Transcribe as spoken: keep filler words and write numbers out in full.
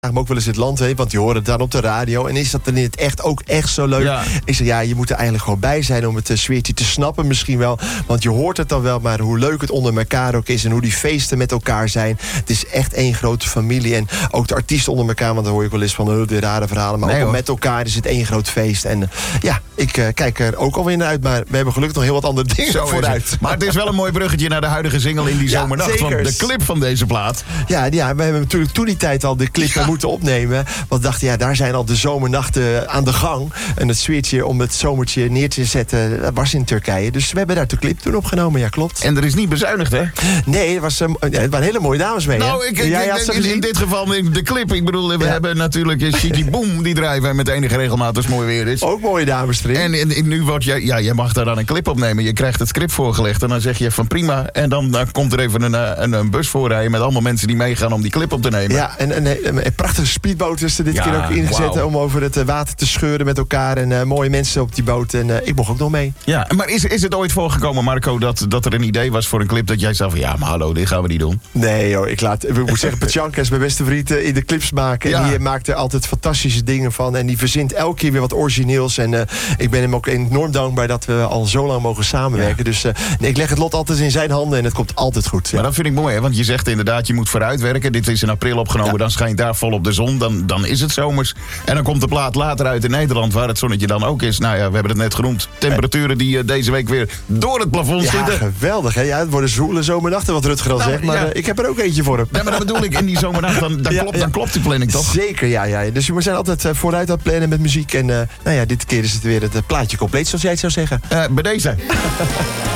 me ook wel eens het land heen, want die horen het dan op de radio. En is dat dan in het echt ook echt zo leuk? Ja. Ik zeg, ja, je moet er eigenlijk gewoon bij zijn om het uh, sfeertje te snappen misschien wel. Want je hoort het dan wel, maar hoe leuk het onder elkaar ook is en hoe die feesten met elkaar zijn. Het is echt één grote familie. En ook de artiesten onder elkaar, want dan hoor je wel eens van uh, de rare verhalen. Maar nee, ook met elkaar is het één groot feest. En uh, ja, ik uh, kijk er ook alweer naar uit, maar we hebben gelukkig nog heel wat andere dingen zo vooruit. Het. Maar het is wel een mooi bruggetje naar de huidige single in die ja, zomernacht. Want de clip van deze plaat. Ja, ja, we hebben natuurlijk toen die tijd al de clip ja. moeten opnemen. Want we dachten, ja, daar zijn al de zomernachten aan de gang. En het sfeertje om het zomertje neer te zetten, dat was in Turkije. Dus we hebben daar de clip toen opgenomen, ja, klopt. En er is niet bezuinigd, hè? Nee, het, was, uh, het waren hele mooie dames mee, nou, ik, ik, ja, ik, in, in dit geval de clip. Ik bedoel, we ja. hebben natuurlijk Shiki Boom, die drijven met enige regelmaat als het mooi weer is. Ook mooie dames erin. En, en, en nu wordt jij, ja, jij mag daar dan een clip opnemen. Je krijgt het script voorgelegd en dan zeg je van prima. En dan, dan komt er even een, een, een bus voorrijden met allemaal mensen die meegaan om die clip op te nemen. Ja, en een, een, een prachtige speedboot is er dit ja, keer ook ingezet wow. om over het water te scheuren met elkaar. En uh, mooie mensen op die boot. En uh, ik mocht ook nog mee. Ja, maar is, is het ooit voorgekomen, Marco, dat, dat er een idee was voor een clip dat jij zei van ja, maar hallo, dit gaan we niet doen? Nee joh, ik laat, ik moet zeggen, Petjanka is mijn beste vriend in de clips maken. Ja. En die maakt er altijd fantastische dingen van. En die verzint elke keer weer wat origineels. En uh, ik ben hem ook enorm dankbaar dat we al zo lang mogen samenwerken. Ja. Dus uh, nee, ik leg het lot altijd in zijn handen en het komt altijd goed. Ja. Maar dat vind ik mooi, hè? Want je zegt inderdaad, je moet vooruitwerken. Dit is in april opgenomen, ja. dan schijnt daar volop de zon. Dan, dan is het zomers. En dan komt de plaat later uit in Nederland, waar het zonnetje dan ook is. Nou ja, we hebben het net genoemd. Temperaturen die uh, deze week weer door het plafond ja, zitten. Geweldig, hè? Ja, het worden zwoele zomernachten, wat Rutger al nou, zegt. Maar ja. uh, ik heb er ook eentje voor hem. Ja, maar dat bedoel ik, in die zomernacht, dan, dan, ja, klopt, ja. dan klopt die planning toch? Zeker, ja. ja. Dus we zijn altijd uh, vooruit aan het plannen met muziek. En uh, nou ja, dit keer is het weer het uh, plaatje compleet, zoals jij het zou zeggen. Uh, bij deze.